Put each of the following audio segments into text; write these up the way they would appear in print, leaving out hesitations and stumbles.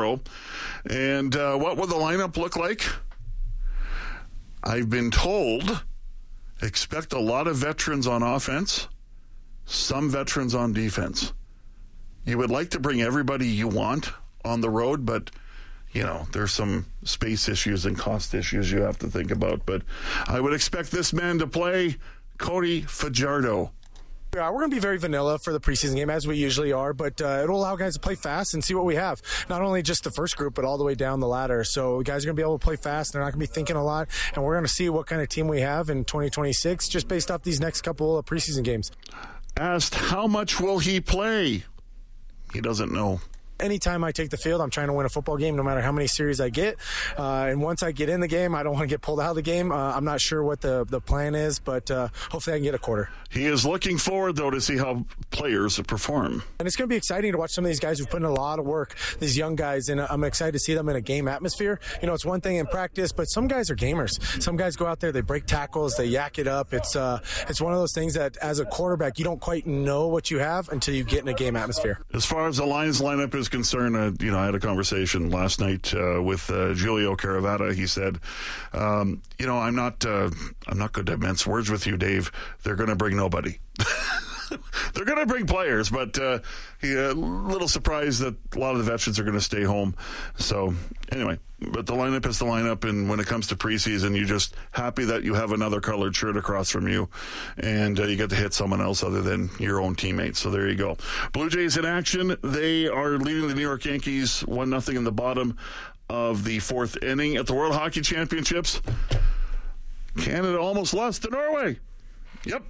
show. And what will the lineup look like? I've been told expect a lot of veterans on offense, some veterans on defense. You would like to bring everybody you want on the road, but, there's some space issues and cost issues you have to think about. But I would expect this man to play, Cody Fajardo. Yeah, we're going to be very vanilla for the preseason game, as we usually are, but it'll allow guys to play fast and see what we have. Not only just the first group, but all the way down the ladder. So guys are going to be able to play fast. They're not going to be thinking a lot, and we're going to see what kind of team we have in 2026 just based off these next couple of preseason games. Asked how much will he play? He doesn't know. Anytime I take the field, I'm trying to win a football game no matter how many series I get. And once I get in the game, I don't want to get pulled out of the game. I'm not sure what the plan is, but hopefully I can get a quarter. He is looking forward, though, to see how players perform. And it's going to be exciting to watch some of these guys who've put in a lot of work, these young guys, and I'm excited to see them in a game atmosphere. It's one thing in practice, but some guys are gamers. Some guys go out there, they break tackles, they yak it up. It's one of those things that as a quarterback, you don't quite know what you have until you get in a game atmosphere. As far as the Lions lineup is concerned, I had a conversation last night with Giulio Caravata. He said, I'm not going to mince words with you, Dave. They're going to bring nobody. They're going to bring players, but he a little surprised that a lot of the veterans are going to stay home. So anyway, but the lineup is the lineup, and when it comes to preseason, you're just happy that you have another colored shirt across from you, and you get to hit someone else other than your own teammates. So there you go. Blue Jays in action. They are leading the New York Yankees 1-0 in the bottom of the fourth inning at the World Hockey Championships. Canada almost lost to Norway. Yep.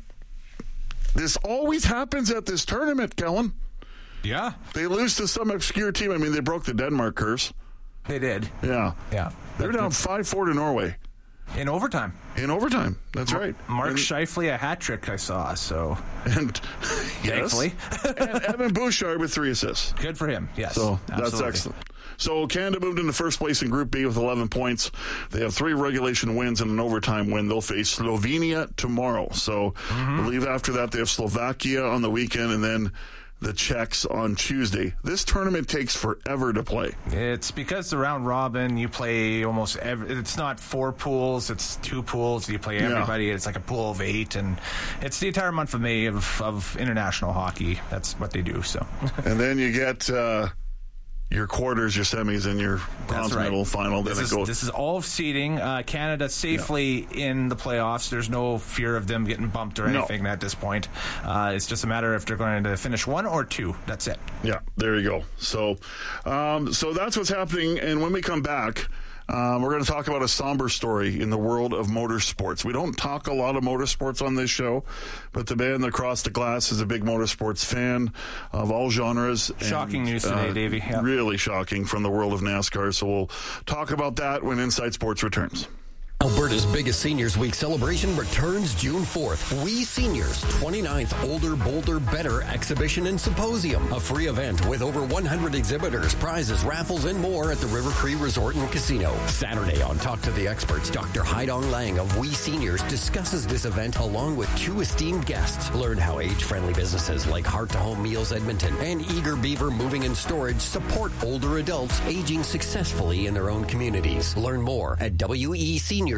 This always happens at this tournament, Kellen. Yeah. They lose to some obscure team. I mean, they broke the Denmark curse. They did. Yeah. Yeah. They're down 5-4 to Norway. In overtime. That's right. Mark Scheifele, a hat trick I saw, so. And thankfully. And Evan Bouchard with 3 assists. Good for him, yes. So absolutely. That's excellent. So Canada moved into first place in Group B with 11 points. They have 3 regulation wins and an overtime win. They'll face Slovenia tomorrow. So I believe after that they have Slovakia on the weekend and then the Czechs on Tuesday. This tournament takes forever to play. It's because the round robin, you play almost it's not 4 pools, it's 2 pools. You play everybody. Yeah. It's like a pool of 8, and it's the entire month of May of international hockey. That's what they do. So, and then you get your quarters, your semis, and your bronze medal final. This is all of seeding. Canada safely in the playoffs. There's no fear of them getting bumped or anything at this point. It's just a matter if they're going to finish 1 or 2. That's it. Yeah, there you go. So that's what's happening. And when we come back, we're going to talk about a somber story in the world of motorsports. We don't talk a lot of motorsports on this show, but the man across the glass is a big motorsports fan of all genres. Shocking news today, Davey. Yep. Really shocking from the world of NASCAR. So we'll talk about that when Inside Sports returns. Alberta's biggest Seniors Week celebration returns June 4th. We Seniors 29th Older, Bolder, Better Exhibition and Symposium. A free event with over 100 exhibitors, prizes, raffles, and more at the River Cree Resort and Casino. Saturday on Talk to the Experts, Dr. Haidong Lang of We Seniors discusses this event along with 2 esteemed guests. Learn how age-friendly businesses like Heart to Home Meals Edmonton and Eager Beaver Moving and Storage support older adults aging successfully in their own communities. Learn more at WESeniors.ca.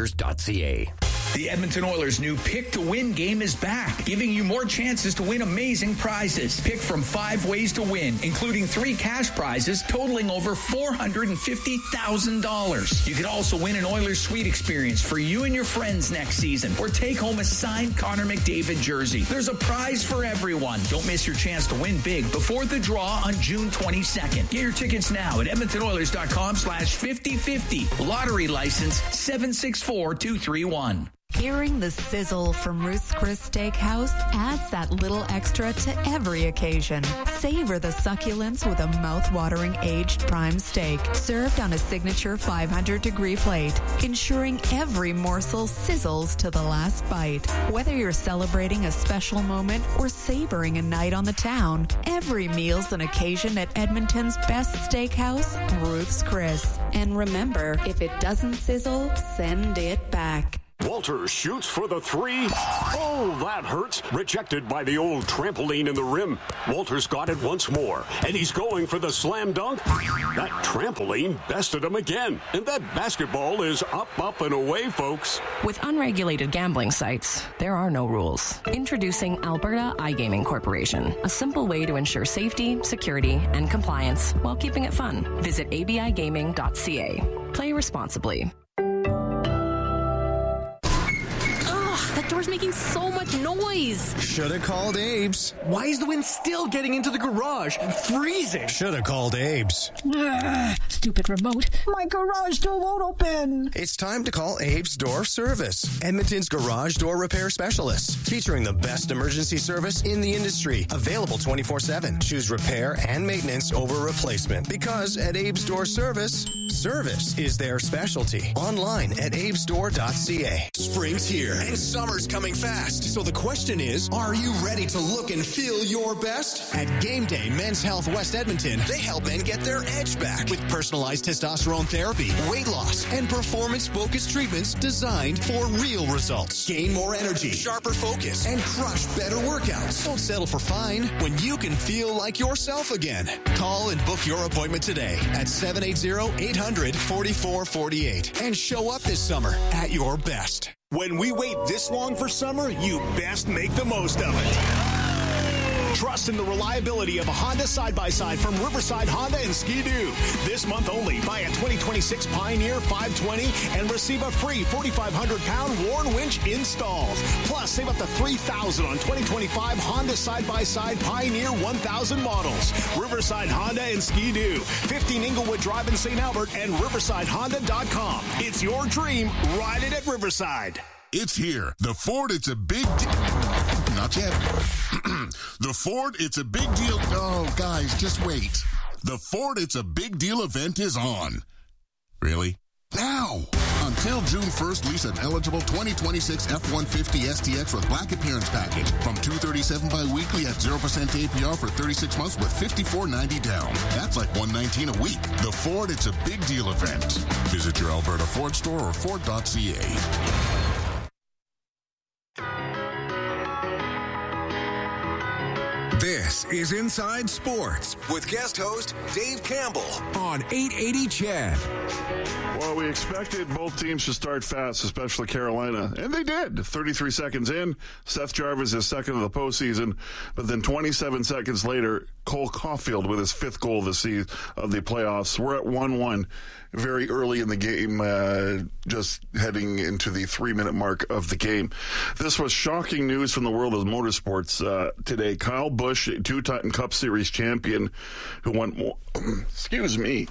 The Edmonton Oilers' new Pick to Win game is back, giving you more chances to win amazing prizes. Pick from 5 ways to win, including 3 cash prizes totaling over $450,000. You could also win an Oilers suite experience for you and your friends next season, or take home a signed Connor McDavid jersey. There's a prize for everyone. Don't miss your chance to win big before the draw on June 22nd. Get your tickets now at EdmontonOilers.com/5050. Lottery license 764231. Hearing the sizzle from Ruth's Chris Steakhouse adds that little extra to every occasion. Savor the succulence with a mouth-watering aged prime steak served on a signature 500-degree plate, ensuring every morsel sizzles to the last bite. Whether you're celebrating a special moment or savoring a night on the town, every meal's an occasion at Edmonton's best steakhouse, Ruth's Chris. And remember, if it doesn't sizzle, send it back. Walters shoots for the three. Oh, that hurts. Rejected by the old trampoline in the rim. Walters got it once more, and he's going for the slam dunk. That trampoline bested him again, and that basketball is up, and away, folks. With unregulated gambling sites, there are no rules. Introducing Alberta iGaming Corporation, a simple way to ensure safety, security, and compliance while keeping it fun. Visit abigaming.ca. Play responsibly. That door's making so much noise. Should have called Abe's. Why is the wind still getting into the garage? I'm freezing. Should have called Abe's. Stupid remote. My garage door won't open. It's time to call Abe's Door Service, Edmonton's garage door repair specialists, featuring the best emergency service in the industry. Available 24/7. Choose repair and maintenance over replacement, because at Abe's Door Service, service is their specialty. Online at abesdoor.ca. Spring's here and summer's coming fast. So the question is, are you ready to look and feel your best? At Game Day Men's Health West Edmonton, they help men get their edge back with personalized testosterone therapy, weight loss, and performance-focused treatments designed for real results. Gain more energy, sharper focus, and crush better workouts. Don't settle for fine when you can feel like yourself again. Call and book your appointment today at 780-800-4448 and show up this summer at your best. When we wait this long for summer, you best make the most of it. Trust in the reliability of a Honda side-by-side from Riverside Honda and Ski-Doo. This month only, buy a 2026 Pioneer 520 and receive a free 4,500-pound Warn winch installed. Plus, save up to $3,000 on 2025 Honda side-by-side Pioneer 1000 models. Riverside Honda and Ski-Doo, 15 Inglewood Drive in St. Albert, and riversidehonda.com. It's your dream. Ride it at Riverside. It's here. The Ford, it's a big not yet. The Ford, it's a big deal. Oh, guys, just wait. The Ford, it's a big deal event is on. Really? Now! Until June 1st, lease an eligible 2026 F-150 STX with black appearance package from $237 bi-weekly at 0% APR for 36 months with $54.90 down. That's like $119 a week. The Ford, it's a big deal event. Visit your Alberta Ford store or Ford.ca. This is Inside Sports with guest host Dave Campbell on 880 CHED. Well, we expected both teams to start fast, especially Carolina, and they did. 33 seconds in, Seth Jarvis is second of the postseason, but then 27 seconds later, Cole Caulfield with his fifth goal of the playoffs. We're at 1-1 very early in the game, just heading into the 3-minute mark of the game. This was shocking news from the world of motorsports today. Kyle Busch, a two-time Cup Series champion, who won more. Excuse me.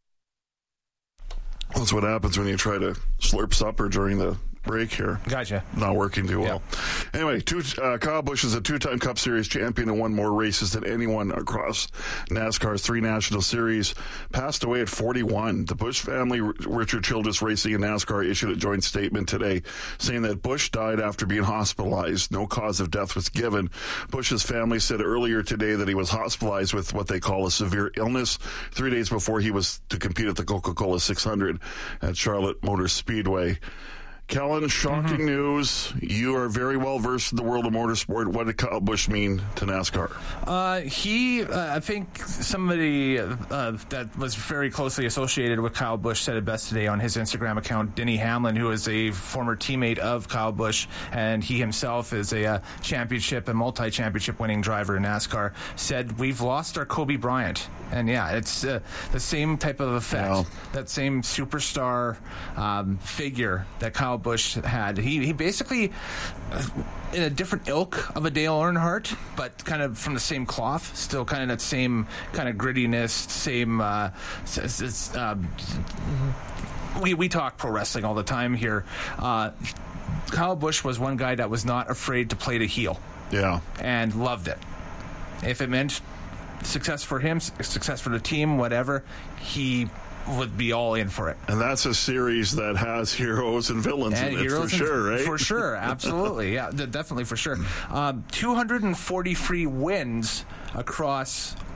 That's what happens when you try to slurp supper during the break here. Gotcha. Not working too well. Yep. Anyway, Kyle Busch is a two-time Cup Series champion and won more races than anyone across NASCAR's 3 National Series. Passed away at 41. The Busch family, Richard Childress Racing and NASCAR, issued a joint statement today saying that Busch died after being hospitalized. No cause of death was given. Busch's family said earlier today that he was hospitalized with what they call a severe illness 3 days before he was to compete at the Coca-Cola 600 at Charlotte Motor Speedway. Kellen, shocking news. You are very well versed in the world of motorsport. What did Kyle Busch mean to NASCAR? I think somebody that was very closely associated with Kyle Busch said it best today on his Instagram account. Denny Hamlin, who is a former teammate of Kyle Busch, and he himself is a championship and multi-championship winning driver in NASCAR, said, "We've lost our Kobe Bryant." And yeah, it's the same type of effect, that same superstar figure that Kyle Busch had. He basically, in a different ilk of a Dale Earnhardt, but kind of from the same cloth, still kind of that same kind of grittiness, same. We talk pro wrestling all the time here. Kyle Busch was one guy that was not afraid to play the heel. Yeah. And loved it. If it meant success for him, success for the team, whatever, he would be all in for it. And that's a series that has heroes and villains in it, for sure, right? For sure, absolutely. Yeah, definitely for sure. 243 wins across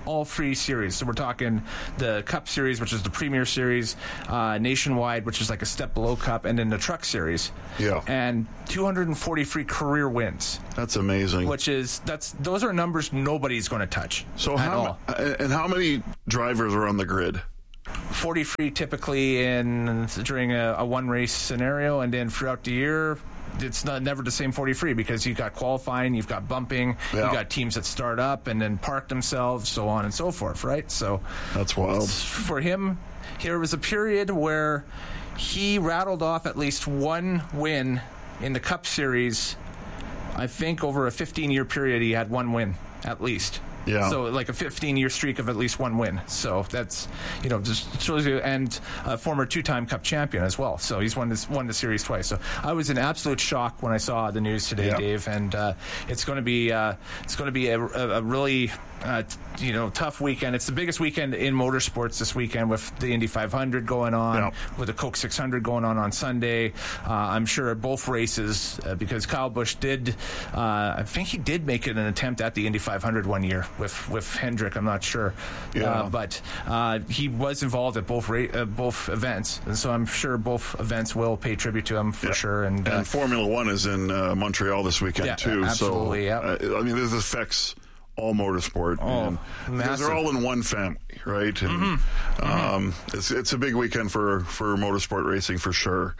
all three series. So we're talking the Cup Series, which is the Premier Series, Nationwide, which is like a step below Cup, and then the Truck Series. Yeah. And 243 career wins. That's amazing. Those are numbers nobody's going to touch. So how many drivers are on the grid? 43 typically during a one race scenario, and then throughout the year it's never the same 43 because you've got qualifying, you've got bumping, you've got teams that start up and then park themselves, so on and so forth, right? So that's wild. For him, here was a period where he rattled off at least one win in the Cup Series. I think over a 15-year period he had one win at least. Yeah. So like a 15-year streak of at least one win. So that's, just shows you, and a former two-time Cup champion as well. So he's won the series twice. So I was in absolute shock when I saw the news today, Dave. And it's going to be a really tough weekend. It's the biggest weekend in motorsports this weekend with the Indy 500 going on, with the Coke 600 going on Sunday. I'm sure both races, because Kyle Busch I think he did make it an attempt at the Indy 500 one year with Hendrick. I'm not sure, but he was involved at both events, and so I'm sure both events will pay tribute to him for sure. And Formula One is in Montreal this weekend too. Absolutely, so this affects all motorsport, because they're all in one family, right? And it's a big weekend for motorsport racing for sure.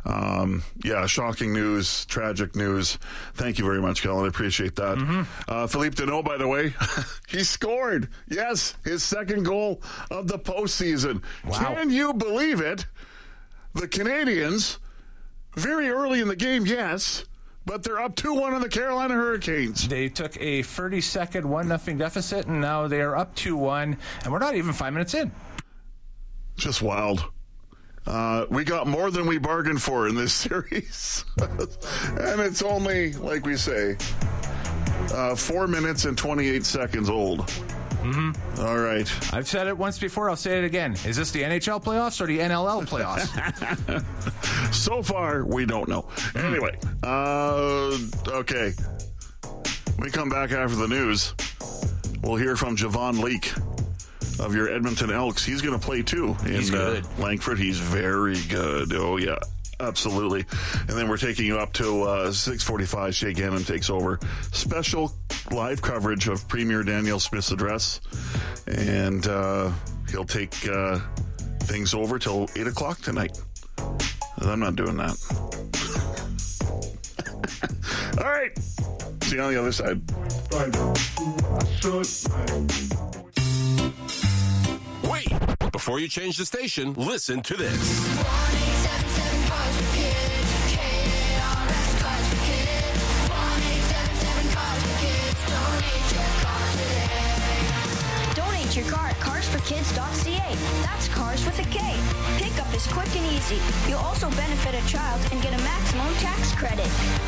Shocking news, tragic news. Thank you very much, Kellen. I appreciate that. Philippe Deneau, by the way, he scored. Yes, his second goal of the postseason. Wow. Can you believe it? The Canadians, very early in the game, yes, but they're up 2-1 on the Carolina Hurricanes. They took a 30-second 1-0 deficit, and now they are up 2-1, and we're not even 5 minutes in. Just wild. We got more than we bargained for in this series. And it's only, like we say, 4 minutes and 28 seconds old. All right. I've said it once before. I'll say it again. Is this the NHL playoffs or the NLL playoffs? So far, we don't know. Anyway, okay. When we come back after the news, we'll hear from Javon Leake of your Edmonton Elks. He's going to play too in Langford. He's very good. Oh, yeah. Absolutely. And then we're taking you up to 6:45. Shay Gannon takes over. Special live coverage of Premier Danielle Smith's address. And he'll take things over till 8 o'clock tonight. And I'm not doing that. All right. See you on the other side. Wait. Before you change the station, listen to this. Your car at carsforkids.ca. That's cars with a K. Pickup is quick and easy. You'll also benefit a child and get a maximum tax credit.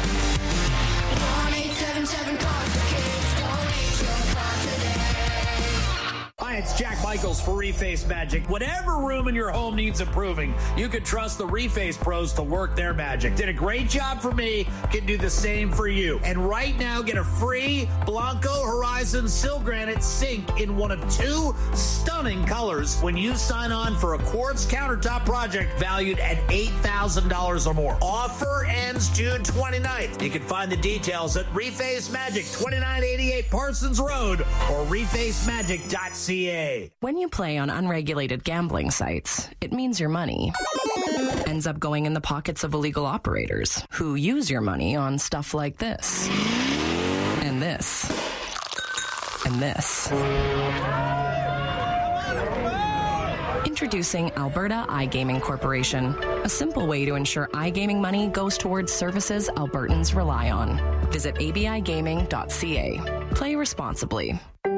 1-877 Cars for Kids. Donate your car today. Hi, it's Jack Michaels for Reface Magic. Whatever room in your home needs improving, you can trust the Reface pros to work their magic. Did a great job for me, can do the same for you. And right now, get a free Blanco Horizon Silgranite sink in one of 2 stunning colors when you sign on for a quartz countertop project valued at $8,000 or more. Offer ends June 29th. You can find the details at Reface Magic, 2988 Parsons Road, or refacemagic.ca. When you play on unregulated gambling sites, it means your money ends up going in the pockets of illegal operators who use your money on stuff like this, and this, and this. Introducing Alberta iGaming Corporation, a simple way to ensure iGaming money goes towards services Albertans rely on. Visit abigaming.ca. Play responsibly.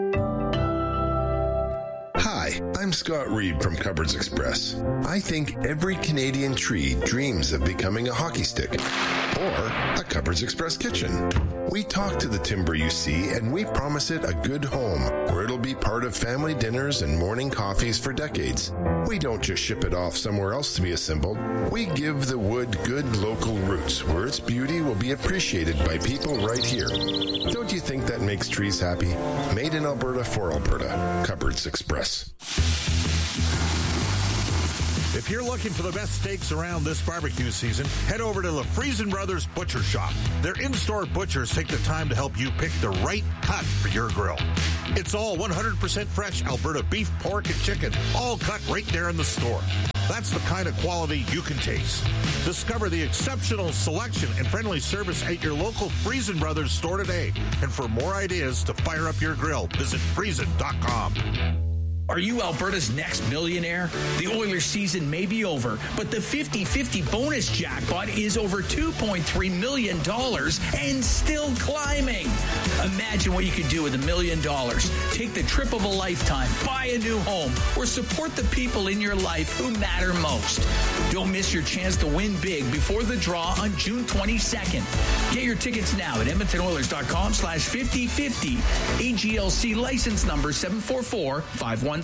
Hi, I'm Scott Reed from Cupboards Express. I think every Canadian tree dreams of becoming a hockey stick or a Cupboards Express kitchen. We talk to the timber you see, and we promise it a good home where it'll be part of family dinners and morning coffees for decades. We don't just ship it off somewhere else to be assembled. We give the wood good local roots where its beauty will be appreciated by people right here. Don't you think that makes trees happy? Made in Alberta for Alberta. Cupboards Express. If you're looking for the best steaks around this barbecue season, head over to the Friesen Brothers Butcher Shop. Their in-store butchers take the time to help you pick the right cut for your grill. It's all 100% fresh Alberta beef, pork, and chicken, all cut right there in the store. That's the kind of quality you can taste. Discover the exceptional selection and friendly service at your local Friesen Brothers store today. And for more ideas to fire up your grill, visit Friesen.com. Are you Alberta's next millionaire? The Oilers season may be over, but the 50-50 bonus jackpot is over $2.3 million and still climbing. Imagine what you could do with $1 million. Take the trip of a lifetime, buy a new home, or support the people in your life who matter most. Don't miss your chance to win big before the draw on June 22nd. Get your tickets now at EdmontonOilers.com/5050. AGLC license number 744-517.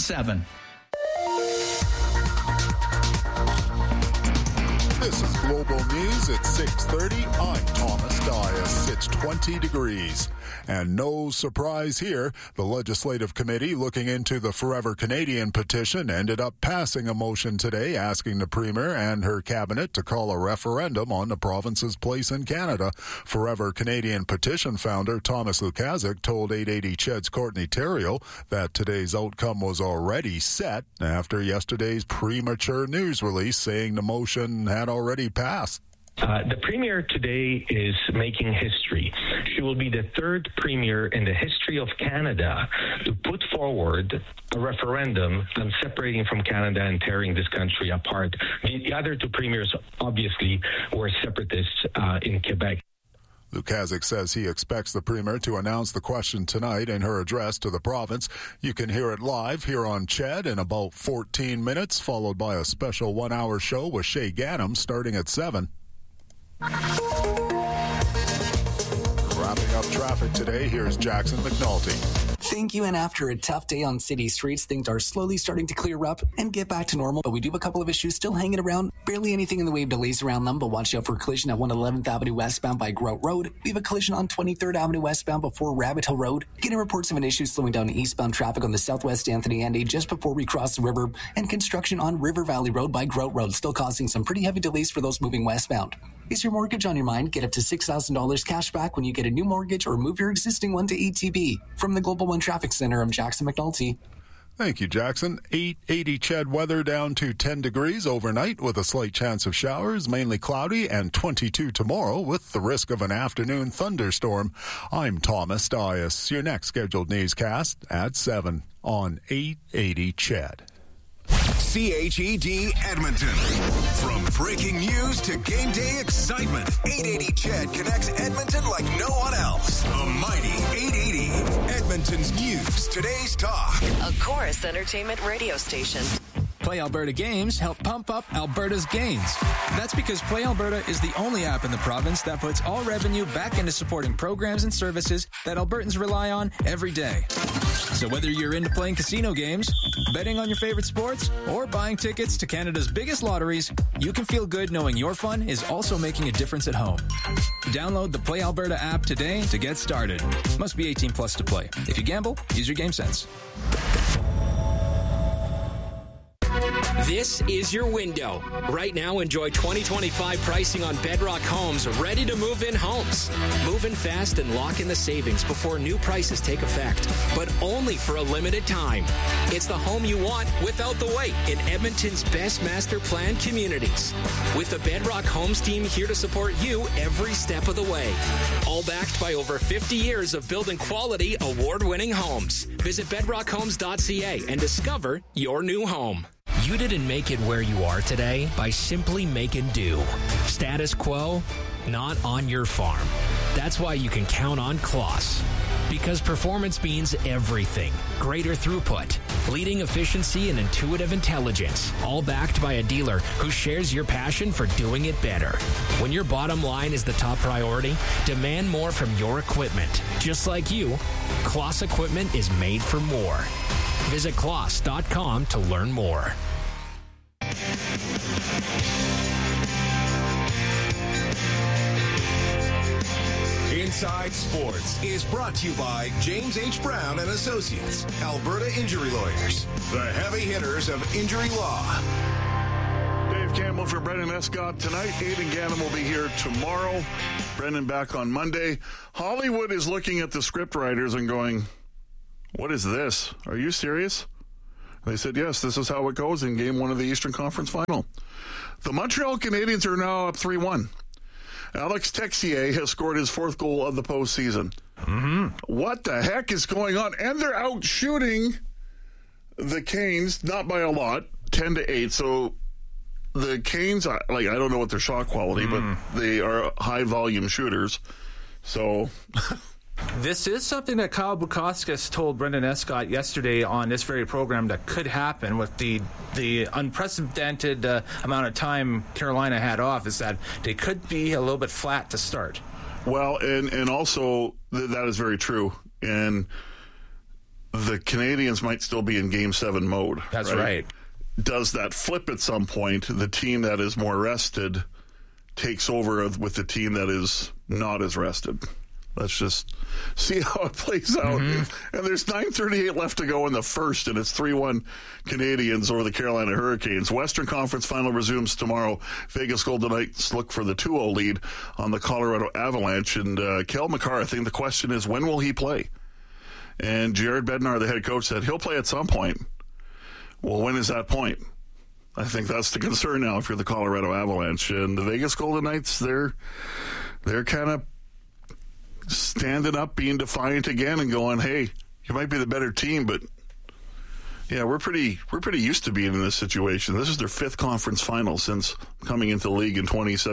This is Global News at 6:30. I'm Thomas Dias. It's 20 degrees. And no surprise here, the Legislative Committee looking into the Forever Canadian petition ended up passing a motion today asking the Premier and her cabinet to call a referendum on the province's place in Canada. Forever Canadian petition founder Thomas Lukaszuk told 880 CHED's Courtney Theriault that today's outcome was already set after yesterday's premature news release saying the motion had already passed. The Premier today is making history. She will be the third Premier in the history of Canada to put forward a referendum on separating from Canada and tearing this country apart. The other two Premiers, obviously, were separatists in Quebec. Lukaszuk says he expects the Premier to announce the question tonight in her address to the province. You can hear it live here on CHED in about 14 minutes, followed by a special one-hour show with Shay Gannam starting at 7. Wrapping up traffic today, here's Jackson McNulty. Thank you, and after a tough day on city streets, things are slowly starting to clear up and get back to normal, but we do have a couple of issues still hanging around. Barely anything in the way of delays around them, but watch out for a collision at 111th Avenue westbound by Grout Road. We have a collision on 23rd Avenue westbound before Rabbit Hill Road. Getting reports of an issue slowing down eastbound traffic on the Southwest Anthony Andy just before we cross the river, and construction on River Valley Road by Grout Road, still causing some pretty heavy delays for those moving westbound. Is your mortgage on your mind? Get up to $6,000 cash back when you get a new mortgage or move your existing one to ATB. From the Global One Traffic Center, I'm Jackson McNulty. Thank you, Jackson. 880 CHED weather down to 10 degrees overnight with a slight chance of showers, mainly cloudy, and 22 tomorrow with the risk of an afternoon thunderstorm. I'm Thomas Dias. Your next scheduled newscast at 7 on 880 CHED. CHED Edmonton. From breaking news to game day excitement, 880 CHED connects Edmonton like no one else. The mighty 880. Edmonton's news, today's talk. A Chorus Entertainment radio station. Play Alberta Games help pump up Alberta's gains. That's because Play Alberta is the only app in the province that puts all revenue back into supporting programs and services that Albertans rely on every day. So whether you're into playing casino games, betting on your favorite sports, or buying tickets to Canada's biggest lotteries, you can feel good knowing your fun is also making a difference at home. Download the Play Alberta app today to get started. Must be 18 plus to play. If you gamble, use your game sense. This is your window. Right now, enjoy 2025 pricing on Bedrock Homes, ready to move in homes. Move in fast and lock in the savings before new prices take effect, but only for a limited time. It's the home you want without the wait in Edmonton's best master planned communities. With the Bedrock Homes team here to support you every step of the way. All backed by over 50 years of building quality, award-winning homes. Visit bedrockhomes.ca and discover your new home. You didn't make it where you are today by simply making do. Status quo, not on your farm. That's why you can count on Kloss. Because performance means everything. Greater throughput, Leading efficiency and intuitive intelligence, all backed by a dealer who shares your passion for doing it better. When your bottom line is the top priority, demand more from your equipment. Just like you, Kloss Equipment is made for more. Visit Kloss.com to learn more. Inside Sports is brought to you by James H. Brown and Associates, Alberta Injury Lawyers, the heavy hitters of injury law. Dave Campbell for Brendan Escott tonight. Aidan Gannon will be here tomorrow. Brendan back on Monday. Hollywood is looking at the script writers and going, what is this? Are you serious? They said, yes, this is how it goes in Game 1 of the Eastern Conference Final. The Montreal Canadiens are now up 3-1. Alex Texier has scored his 4th goal of the postseason. What the heck is going on? And they're out shooting the Canes, not by a lot, 10-8. So the Canes, I don't know what their shot quality, but they are high-volume shooters. So... This is something that Kyle Bukauskas told Brendan Escott yesterday on this very program that could happen with the unprecedented amount of time Carolina had off, is that they could be a little bit flat to start. Well, and also that is very true. And the Canadiens might still be in Game 7 mode. That's right. Does that flip at some point? The team that is more rested takes over with the team that is not as rested. Let's just see how it plays out. And there's 9:38 left to go in the first, and it's 3-1 Canadiens over the Carolina Hurricanes. Western Conference Final resumes tomorrow. Vegas Golden Knights look for the 2-0 lead on the Colorado Avalanche. And Kel McCarr, I think the question is, when will he play? And Jared Bednar, the head coach, said he'll play at some point. Well, when is that point? I think that's the concern now if you're the Colorado Avalanche. And the Vegas Golden Knights, they're kind of standing up, being defiant again, and going, "Hey, you might be the better team, but yeah, we're pretty used to being in this situation." This is their 5th conference final since coming into the league in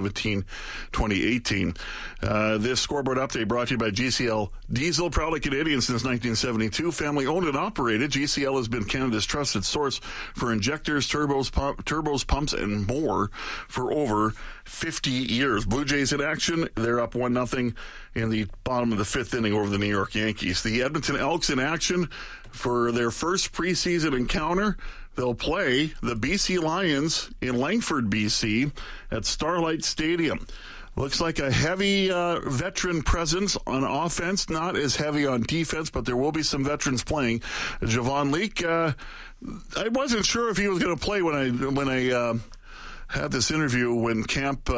2017-2018. This scoreboard update brought to you by GCL Diesel, proudly Canadian since 1972. Family owned and operated, GCL has been Canada's trusted source for injectors, turbos, pumps, and more for over 50 years. Blue Jays in action. They're up 1-0 in the bottom of the 5th inning over the New York Yankees. The Edmonton Elks in action for their first preseason encounter. They'll play the BC Lions in Langford, BC at Starlight Stadium. Looks like a heavy veteran presence on offense, not as heavy on defense, but there will be some veterans playing. Javon Leake, I wasn't sure if he was going to play when I had this interview when camp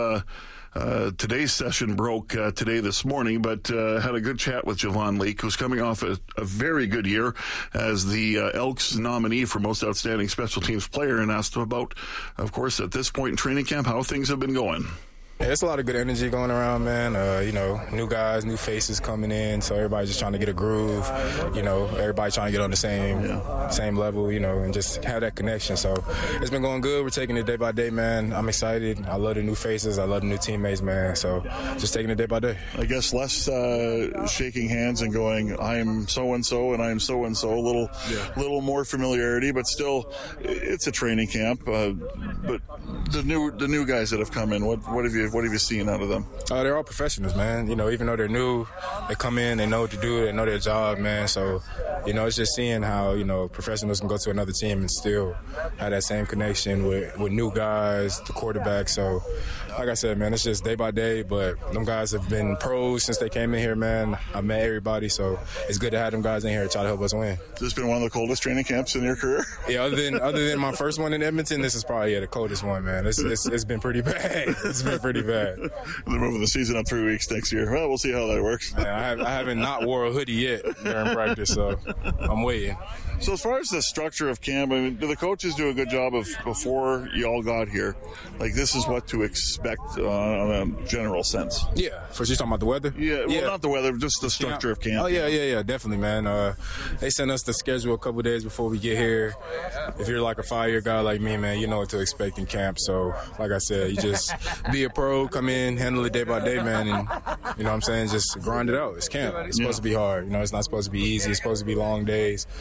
today's session broke this morning, but had a good chat with Javon Leake, who's coming off a very good year as the Elks nominee for most outstanding special teams player, and asked him about, of course, at this point in training camp, how things have been going. Yeah, there's a lot of good energy going around, man. New guys, new faces coming in, so everybody's just trying to get a groove. Everybody trying to get on the same level, and just have that connection. So it's been going good. We're taking it day by day, man. I'm excited. I love the new faces. I love the new teammates, man. So just taking it day by day. I guess less shaking hands and going, I'm so-and-so and I'm so-and-so. A little more familiarity, but still, it's a training camp. But the new guys that have come in, what have you seen out of them? They're all professionals, man. Even though they're new, they come in, they know what to do, they know their job, man. So, it's just seeing how, professionals can go to another team and still have that same connection with new guys, the quarterback. So, like I said, man, it's just day by day, but them guys have been pros since they came in here, man. I met everybody, so it's good to have them guys in here to try to help us win. This has been one of the coldest training camps in your career? Yeah, other than my first one in Edmonton, this is probably the coldest one, man. It's been pretty bad. It's been pretty bad. They're moving the season up 3 weeks next year. Well, we'll see how that works. Man, I haven't not wore a hoodie yet during practice, so I'm waiting. So as far as the structure of camp, do the coaches do a good job of, before you all got here, like this is what to expect on a general sense? Yeah. So you're talking about the weather? Yeah, well, not the weather, just the structure of camp. Oh, yeah, definitely, man. They sent us the schedule a couple days before we get here. If you're like a 5-year guy like me, man, you know what to expect in camp. So, like I said, you just be a pro, come in, handle it day by day, man, and, you know what I'm saying, just grind it out. It's camp. It's supposed to be hard. It's not supposed to be easy. It's supposed to be long days. So if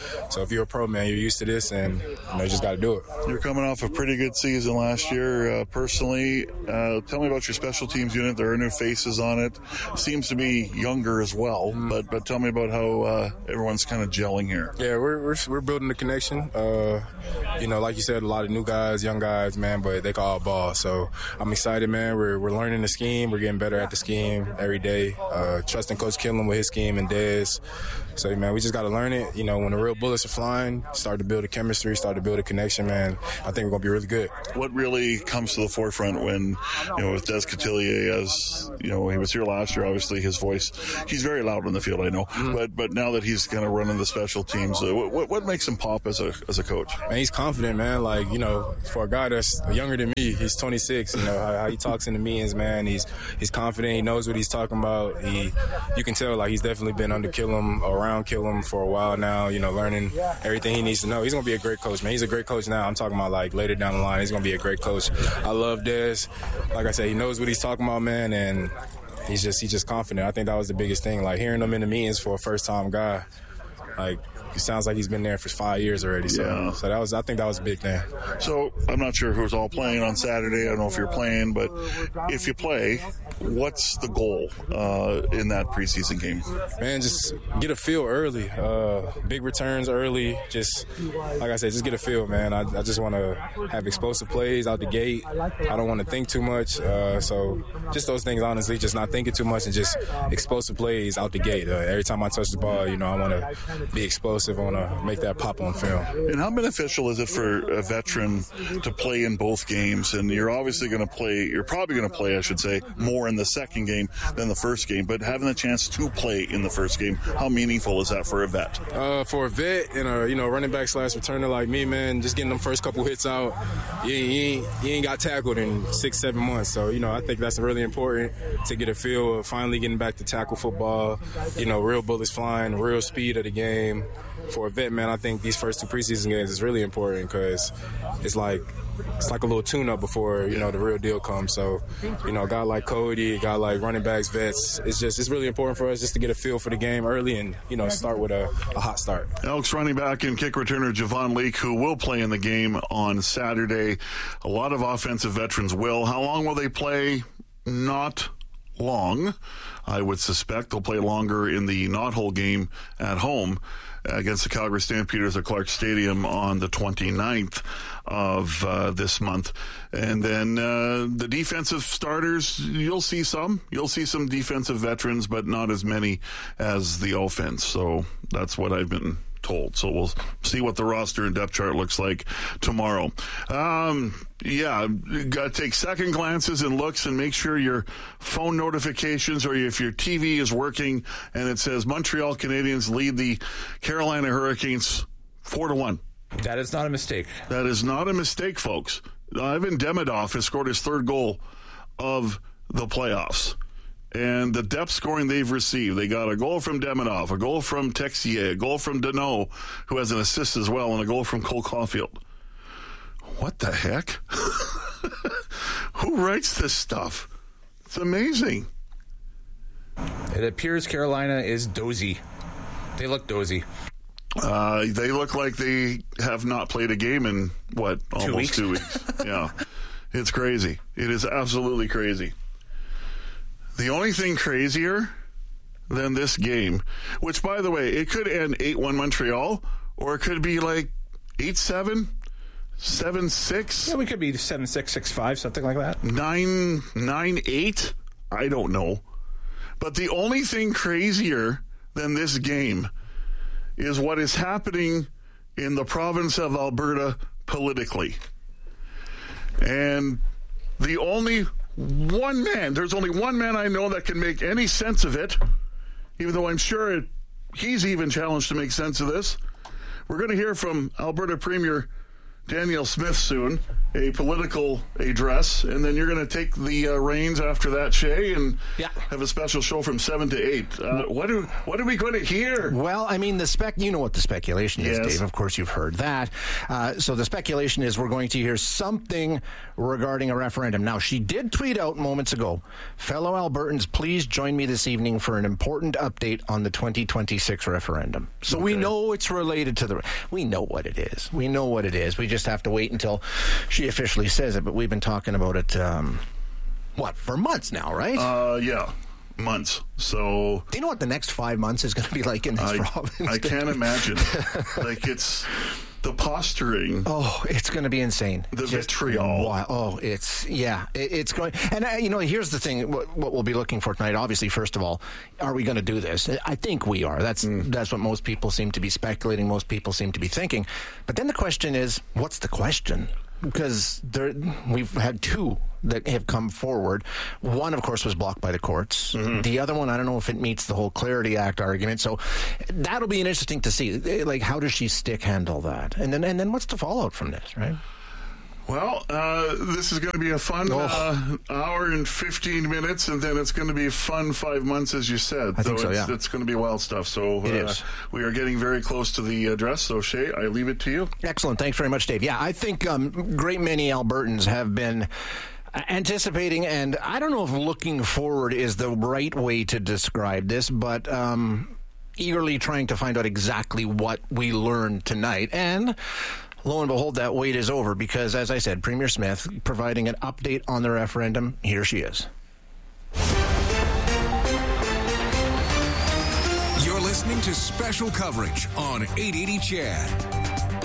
if you're a pro, man, you're used to this, and you just got to do it. You're coming off a pretty good season last year. Personally, tell me about your special teams unit. There are new faces on it. Seems to be younger as well, but tell me about how everyone's kind of gelling here. Yeah, we're building the connection. Like you said, a lot of new guys, young guys, man, but they can all ball. So I'm excited, man. We're learning the scheme. We're getting better at the scheme every day. Trusting Coach Killen with his scheme and Dez. So, man, we just got to learn it. When the real bullets are flying, start to build a chemistry, start to build a connection, man. I think we're going to be really good. What really comes to the forefront when, with Des Cotillier, as, he was here last year, obviously his voice, he's very loud on the field, I know. But now that he's kind of running the special teams, what makes him pop as a coach? Man, he's confident, man. For a guy that's younger than me, he's 26, how he talks in the meetings, man. He's confident. He knows what he's talking about. You can tell, he's definitely been under Killen, around Killen for a while now, learning everything he needs to know. He's going to be a great coach, man. He's a great coach now. I'm talking about, later down the line, he's going to be a great coach. I love Des. Like I said, he knows what he's talking about, man, and he's just confident. I think that was the biggest thing. Hearing him in the meetings for a first-time guy, it sounds like he's been there for 5 years already. So I think that was a big thing. So I'm not sure who's all playing on Saturday. I don't know if you're playing, but if you play, what's the goal in that preseason game? Man, just get a feel early. Big returns early. Just, like I said, just get a feel, man. I just want to have explosive plays out the gate. I don't want to think too much. So just those things, honestly, just not thinking too much and just explosive plays out the gate. Every time I touch the ball, I want to be explosive. I want to make that pop on film. And how beneficial is it for a veteran to play in both games? And you're obviously going to play, you're probably going to play, I should say, more in the second game than the first game. But having the chance to play in the first game, how meaningful is that for a vet? For a vet and a running back / returner like me, man, just getting them first couple hits out, you ain't got tackled in 6-7 months. So, I think that's really important to get a feel of finally getting back to tackle football, real bullets flying, real speed of the game. For a vet, man, I think these first 2 preseason games is really important because it's like a little tune-up before, the real deal comes. So, a guy like Cody, a guy like running backs, vets, it's really important for us just to get a feel for the game early and, start with a hot start. Elks running back and kick returner Javon Leake, who will play in the game on Saturday. A lot of offensive veterans will. How long will they play? Not long. I would suspect they'll play longer in the Knothole game at home against the Calgary Stampeders at Clark Stadium on the 29th of this month. And then the defensive starters, you'll see some defensive veterans, but not as many as the offense. So that's what I've been told. So we'll see what the roster and depth chart looks like tomorrow. You got to take second glances and looks and make sure your phone notifications or if your TV is working and it says Montreal Canadiens lead the Carolina Hurricanes 4-1. That is not a mistake. That is not a mistake, folks. Ivan Demidov has scored his 3rd goal of the playoffs. And the depth scoring they've received, they got a goal from Demidov, a goal from Texier, a goal from Deneau, who has an assist as well, and a goal from Cole Caulfield. What the heck? Who writes this stuff? It's amazing. It appears Carolina is dozy. They look dozy. They look like they have not played a game in, almost 2 weeks. Yeah. It's crazy. It is absolutely crazy. The only thing crazier than this game, which, by the way, it could end 8-1 Montreal, or it could be 8-7, 7-6. Yeah, we could be 7-6, 6-5, something like that. 9-8. I don't know. But the only thing crazier than this game is what is happening in the province of Alberta politically. And there's only one man I know that can make any sense of it, even though I'm sure he's even challenged to make sense of this. We're going to hear from Alberta Premier Danielle Smith soon, a political address, and then you're going to take the reins after that, Shay, and have a special show from 7 to 8. What are we going to hear? Well, I mean, you know what the speculation is, Dave. Of course, you've heard that. So the speculation is we're going to hear something regarding a referendum. Now, she did tweet out moments ago, fellow Albertans, please join me this evening for an important update on the 2026 referendum. So we know it's related to we know what it is. We know what it is. We just have to wait until she officially says it, but we've been talking about it, for months now, right? Yeah, months. So do you know what the next 5 months is going to be like in this province? I can't imagine. It's the posturing. Oh, it's going to be insane. The vitriol. It's going. And here's the thing: what we'll be looking for tonight. Obviously, first of all, are we going to do this? I think we are. That's what most people seem to be speculating. Most people seem to be thinking. But then the question is, what's the question? Because we've had two that have come forward. One, of course, was blocked by the courts. Mm-hmm. The other one, I don't know if it meets the whole Clarity Act argument. So that'll be interesting to see. Like, how does she handle that? And then what's the fallout from this, right? Well, this is going to be a fun hour and 15 minutes, and then it's going to be a fun 5 months, as you said. I think so, yeah. It's going to be wild stuff. So it is. We are getting very close to the address. So, Shay, I leave it to you. Excellent. Thanks very much, Dave. Yeah, I think great many Albertans have been anticipating, and I don't know if looking forward is the right way to describe this, but eagerly trying to find out exactly what we learned tonight. And lo and behold, that wait is over because, as I said, Premier Smith providing an update on the referendum. Here she is. You're listening to special coverage on 880 CHED.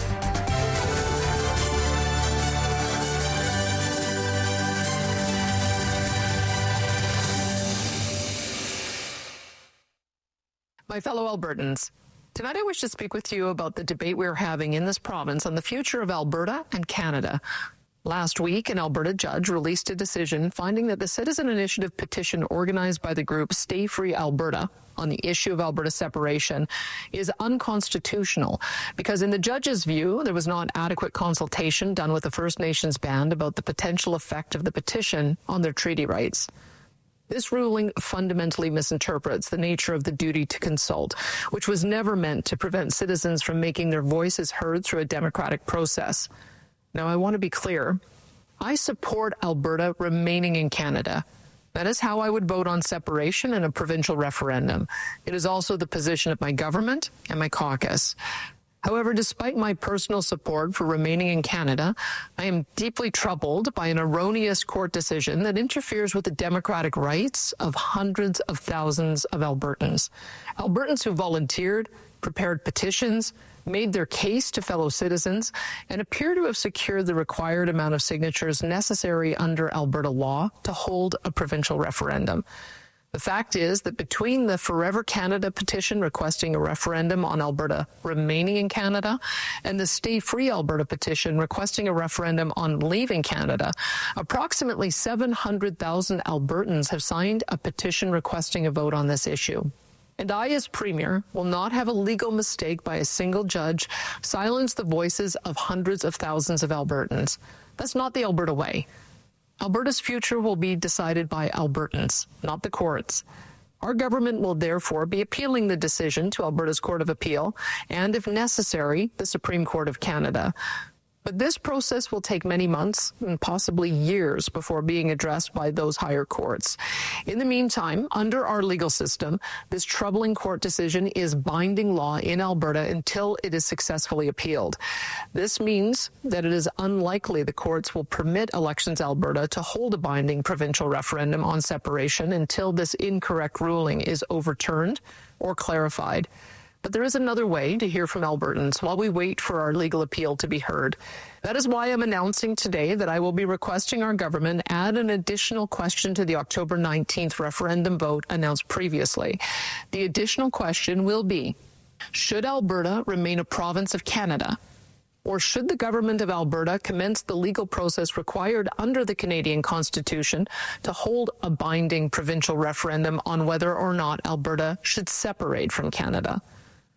My fellow Albertans, tonight I wish to speak with you about the debate we're having in this province on the future of Alberta and Canada. Last week, an Alberta judge released a decision finding that the citizen initiative petition organized by the group Stay Free Alberta on the issue of Alberta separation is unconstitutional because, in the judge's view, there was not adequate consultation done with the First Nations band about the potential effect of the petition on their treaty rights. This ruling fundamentally misinterprets the nature of the duty to consult, which was never meant to prevent citizens from making their voices heard through a democratic process. Now, I want to be clear. I support Alberta remaining in Canada. That is how I would vote on separation in a provincial referendum. It is also the position of my government and my caucus. However, despite my personal support for remaining in Canada, I am deeply troubled by an erroneous court decision that interferes with the democratic rights of hundreds of thousands of Albertans. Albertans who volunteered, prepared petitions, made their case to fellow citizens, and appear to have secured the required amount of signatures necessary under Alberta law to hold a provincial referendum. The fact is that between the Forever Canada petition requesting a referendum on Alberta remaining in Canada and the Stay Free Alberta petition requesting a referendum on leaving Canada, approximately 700,000 Albertans have signed a petition requesting a vote on this issue. And I, as Premier, will not have a legal mistake by a single judge silence the voices of hundreds of thousands of Albertans. That's not the Alberta way. Alberta's future will be decided by Albertans, not the courts. Our government will therefore be appealing the decision to Alberta's Court of Appeal and, if necessary, the Supreme Court of Canada. But this process will take many months and possibly years before being addressed by those higher courts. In the meantime, under our legal system, this troubling court decision is binding law in Alberta until it is successfully appealed. This means that it is unlikely the courts will permit Elections Alberta to hold a binding provincial referendum on separation until this incorrect ruling is overturned or clarified. But there is another way to hear from Albertans while we wait for our legal appeal to be heard. That is why I'm announcing today that I will be requesting our government add an additional question to the October 19th referendum vote announced previously. The additional question will be, should Alberta remain a province of Canada? Or should the government of Alberta commence the legal process required under the Canadian Constitution to hold a binding provincial referendum on whether or not Alberta should separate from Canada?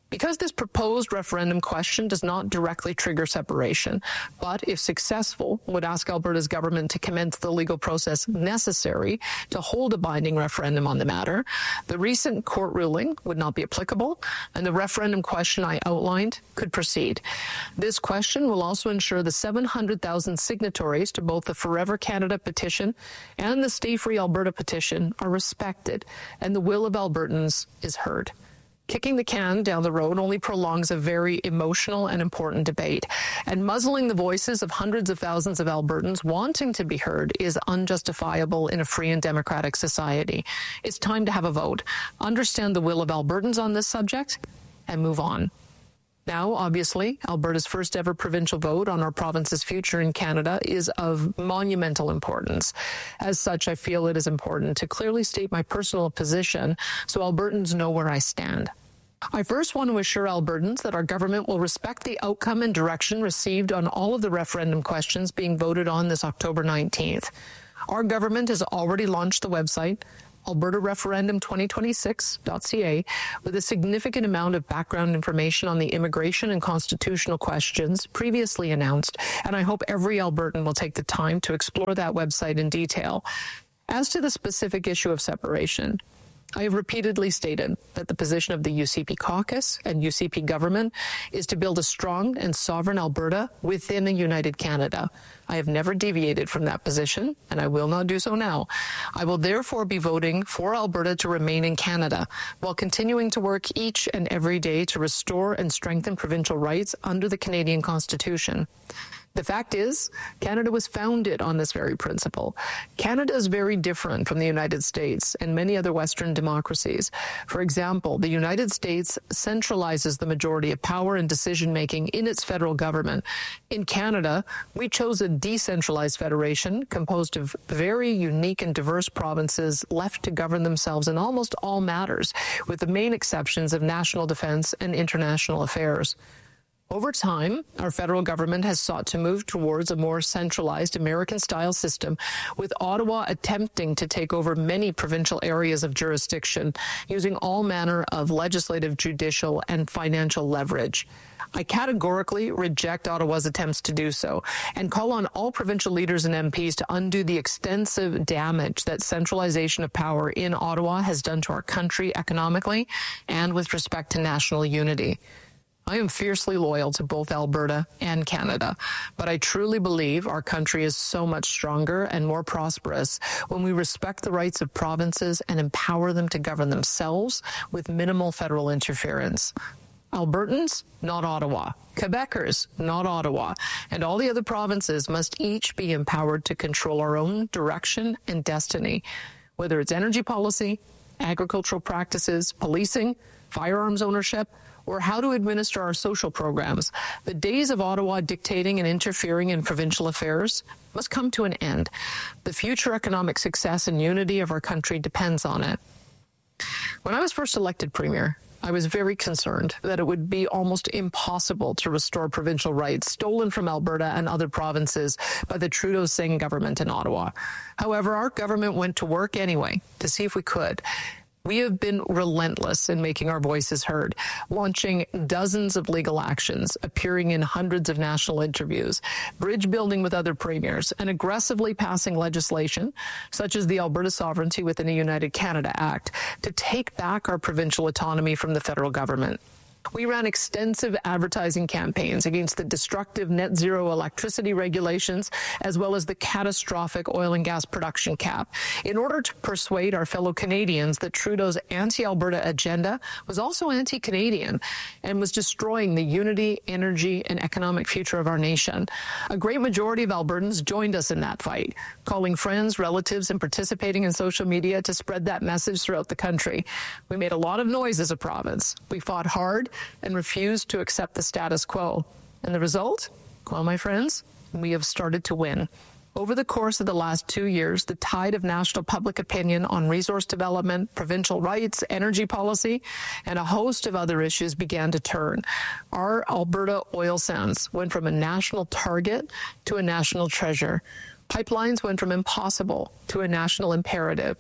Because this proposed referendum question does not directly trigger separation, but if successful, would ask Alberta's government to commence the legal process necessary to hold a binding referendum on the matter, the recent court ruling would not be applicable, and the referendum question I outlined could proceed. This question will also ensure the 700,000 signatories to both the Forever Canada petition and the Stay Free Alberta petition are respected, and the will of Albertans is heard. Kicking the can down the road only prolongs a very emotional and important debate, and muzzling the voices of hundreds of thousands of Albertans wanting to be heard is unjustifiable in a free and democratic society. It's time to have a vote, understand the will of Albertans on this subject, and move on. Now, obviously, Alberta's first ever provincial vote on our province's future in Canada is of monumental importance. As such, I feel it is important to clearly state my personal position so Albertans know where I stand. I first want to assure Albertans that our government will respect the outcome and direction received on all of the referendum questions being voted on this October 19th. Our government has already launched the website, albertareferendum2026.ca, with a significant amount of background information on the immigration and constitutional questions previously announced, and I hope every Albertan will take the time to explore that website in detail. As to the specific issue of separation, I have repeatedly stated that the position of the UCP caucus and UCP government is to build a strong and sovereign Alberta within a united Canada. I have never deviated from that position, and I will not do so now. I will therefore be voting for Alberta to remain in Canada, while continuing to work each and every day to restore and strengthen provincial rights under the Canadian Constitution. The fact is, Canada was founded on this very principle. Canada is very different from the United States and many other Western democracies. For example, the United States centralizes the majority of power and decision-making in its federal government. In Canada, we chose a decentralized federation composed of very unique and diverse provinces left to govern themselves in almost all matters, with the main exceptions of national defense and international affairs. Over time, our federal government has sought to move towards a more centralized American-style system, with Ottawa attempting to take over many provincial areas of jurisdiction, using all manner of legislative, judicial, and financial leverage. I categorically reject Ottawa's attempts to do so and call on all provincial leaders and MPs to undo the extensive damage that centralization of power in Ottawa has done to our country economically and with respect to national unity. I am fiercely loyal to both Alberta and Canada, but I truly believe our country is so much stronger and more prosperous when we respect the rights of provinces and empower them to govern themselves with minimal federal interference. Albertans, not Ottawa. Quebecers, not Ottawa. And all the other provinces must each be empowered to control our own direction and destiny, whether it's energy policy, agricultural practices, policing, firearms ownership, or how to administer our social programs. The days of Ottawa dictating and interfering in provincial affairs must come to an end. The future economic success and unity of our country depends on it. When I was first elected Premier, I was very concerned that it would be almost impossible to restore provincial rights stolen from Alberta and other provinces by the Trudeau-Singh government in Ottawa. However, our government went to work anyway to see if we could. We have been relentless in making our voices heard, launching dozens of legal actions, appearing in hundreds of national interviews, bridge building with other premiers, and aggressively passing legislation, such as the Alberta Sovereignty Within a United Canada Act, to take back our provincial autonomy from the federal government. We ran extensive advertising campaigns against the destructive net zero electricity regulations, as well as the catastrophic oil and gas production cap, in order to persuade our fellow Canadians that Trudeau's anti-Alberta agenda was also anti-Canadian and was destroying the unity, energy, and economic future of our nation. A great majority of Albertans joined us in that fight, calling friends, relatives, and participating in social media to spread that message throughout the country. We made a lot of noise as a province. We fought hard and refused to accept the status quo. And the result? Well, my friends, we have started to win. Over the course of the last 2 years, the tide of national public opinion on resource development, provincial rights, energy policy, and a host of other issues began to turn. Our Alberta oil sands went from a national target to a national treasure. Pipelines went from impossible to a national imperative.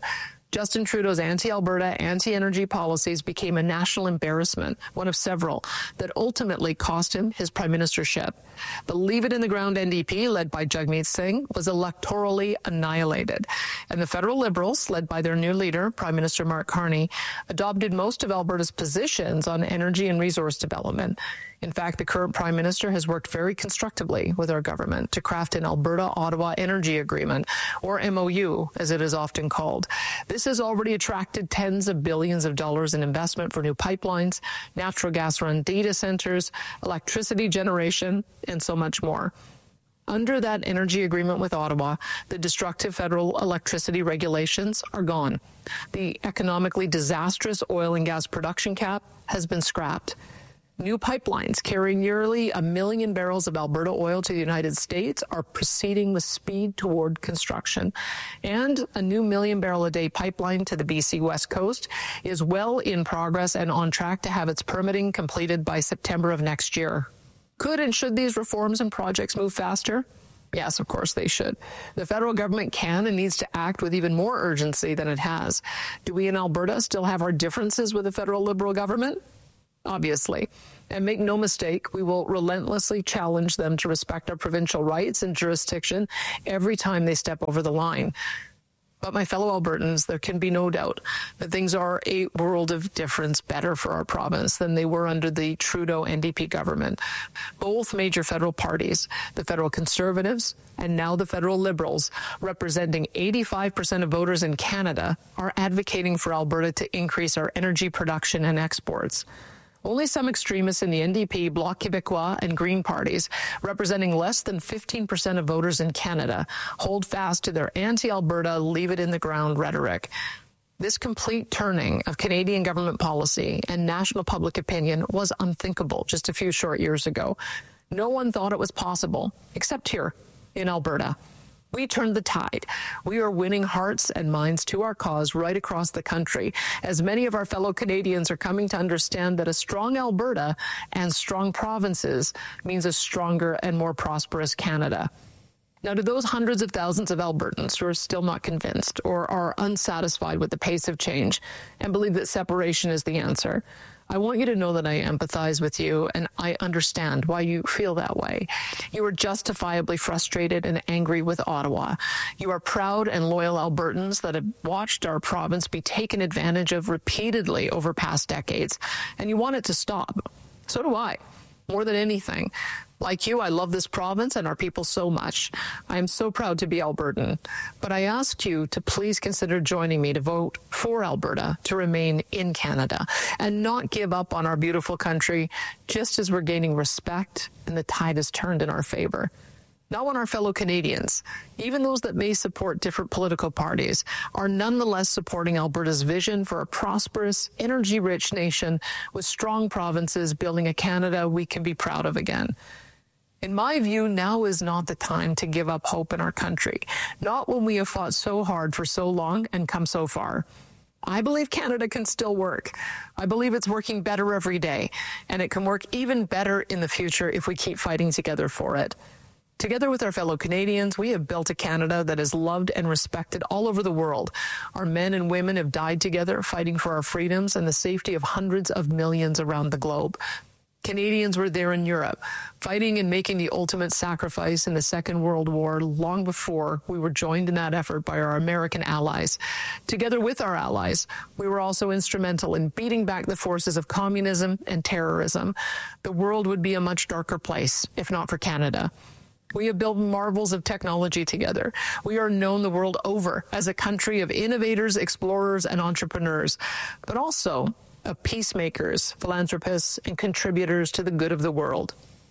Justin Trudeau's anti-Alberta, anti-energy policies became a national embarrassment, one of several, that ultimately cost him his prime ministership. The Leave It in the Ground NDP, led by Jagmeet Singh, was electorally annihilated. And the federal Liberals, led by their new leader, Prime Minister Mark Carney, adopted most of Alberta's positions on energy and resource development. In fact, the current Prime Minister has worked very constructively with our government to craft an Alberta-Ottawa Energy Agreement, or MOU, as it is often called. This has already attracted tens of billions of dollars in investment for new pipelines, natural gas-run data centers, electricity generation, and so much more. Under that energy agreement with Ottawa, the destructive federal electricity regulations are gone. The economically disastrous oil and gas production cap has been scrapped. New pipelines carrying nearly 1 million barrels of Alberta oil to the United States are proceeding with speed toward construction. And a new 1 million barrel a day pipeline to the BC West Coast is well in progress and on track to have its permitting completed by September of next year. Could and should these reforms and projects move faster? Yes, of course they should. The federal government can and needs to act with even more urgency than it has. Do we in Alberta still have our differences with the federal Liberal government? Obviously. And make no mistake, we will relentlessly challenge them to respect our provincial rights and jurisdiction every time they step over the line. But my fellow Albertans, there can be no doubt that things are a world of difference better for our province than they were under the Trudeau NDP government. Both major federal parties, the federal Conservatives and now the federal Liberals, representing 85% of voters in Canada, are advocating for Alberta to increase our energy production and exports. Only some extremists in the NDP, Bloc Québécois, and Green parties, representing less than 15% of voters in Canada, hold fast to their anti-Alberta, leave-it-in-the-ground rhetoric. This complete turning of Canadian government policy and national public opinion was unthinkable just a few short years ago. No one thought it was possible, except here in Alberta. We turned the tide. We are winning hearts and minds to our cause right across the country, as many of our fellow Canadians are coming to understand that a strong Alberta and strong provinces means a stronger and more prosperous Canada. Now, to those hundreds of thousands of Albertans who are still not convinced or are unsatisfied with the pace of change and believe that separation is the answer, I want you to know that I empathize with you and I understand why you feel that way. You are justifiably frustrated and angry with Ottawa. You are proud and loyal Albertans that have watched our province be taken advantage of repeatedly over past decades, and you want it to stop. So do I, more than anything. Like you, I love this province and our people so much. I am so proud to be Albertan. But I asked you to please consider joining me to vote for Alberta to remain in Canada and not give up on our beautiful country just as we're gaining respect and the tide has turned in our favor. Not when our fellow Canadians, even those that may support different political parties, are nonetheless supporting Alberta's vision for a prosperous, energy-rich nation with strong provinces building a Canada we can be proud of again. In my view, now is not the time to give up hope in our country, not when we have fought so hard for so long and come so far. I believe Canada can still work. I believe it's working better every day, and it can work even better in the future if we keep fighting together for it. Together with our fellow Canadians, we have built a Canada that is loved and respected all over the world. Our men and women have died together fighting for our freedoms and the safety of hundreds of millions around the globe. Canadians were there in Europe, fighting and making the ultimate sacrifice in the Second World War long before we were joined in that effort by our American allies. Together with our allies, we were also instrumental in beating back the forces of communism and terrorism. The world would be a much darker place if not for Canada. We have built marvels of technology together. We are known the world over as a country of innovators, explorers, and entrepreneurs, but also of peacemakers, philanthropists, and contributors to the good of the world.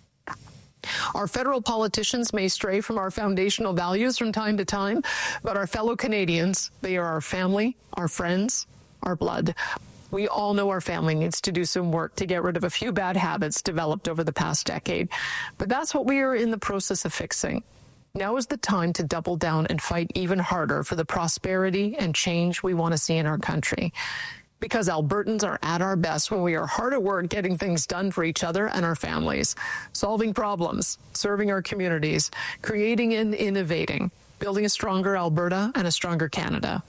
Our federal politicians may stray from our foundational values from time to time, but our fellow Canadians, they are our family, our friends, our blood. We all know our family needs to do some work to get rid of a few bad habits developed over the past decade. But that's what we are in the process of fixing. Now is the time to double down and fight even harder for the prosperity and change we want to see in our country. Because Albertans are at our best when we are hard at work getting things done for each other and our families, solving problems, serving our communities, creating and innovating, building a stronger Alberta and a stronger Canada.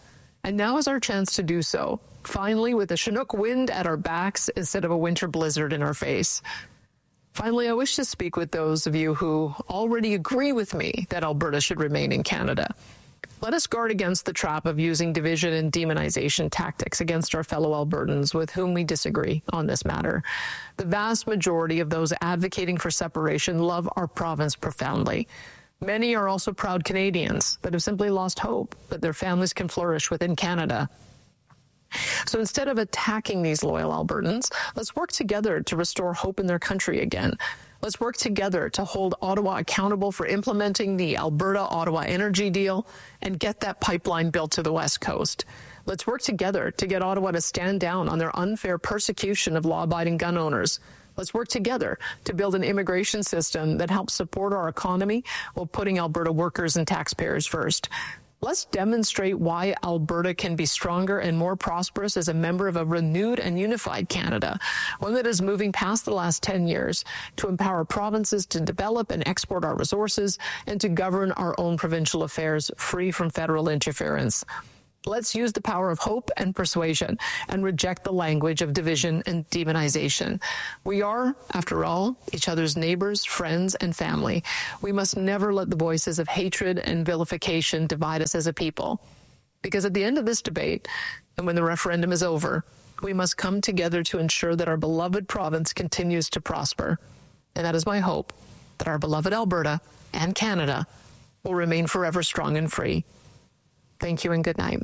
And now is our chance to do so, finally with a Chinook wind at our backs instead of a winter blizzard in our face. Finally, I wish to speak with those of you who already agree with me that Alberta should remain in Canada. Let us guard against the trap of using division and demonization tactics against our fellow Albertans with whom we disagree on this matter. The vast majority of those advocating for separation love our province profoundly. Many are also proud Canadians that have simply lost hope that their families can flourish within Canada. So instead of attacking these loyal Albertans, let's work together to restore hope in their country again. Let's work together to hold Ottawa accountable for implementing the Alberta-Ottawa energy deal and get that pipeline built to the West Coast. Let's work together to get Ottawa to stand down on their unfair persecution of law-abiding gun owners. Let's work together to build an immigration system that helps support our economy while putting Alberta workers and taxpayers first. Let's demonstrate why Alberta can be stronger and more prosperous as a member of a renewed and unified Canada, one that is moving past the last 10 years to empower provinces to develop and export our resources and to govern our own provincial affairs free from federal interference. Let's use the power of hope and persuasion and reject the language of division and demonization. We are, after all, each other's neighbors, friends, and family. We must never let the voices of hatred and vilification divide us as a people. Because at the end of this debate, and when the referendum is over, we must come together to ensure that our beloved province continues to prosper. And that is my hope, that our beloved Alberta and Canada will remain forever strong and free. Thank you and good night.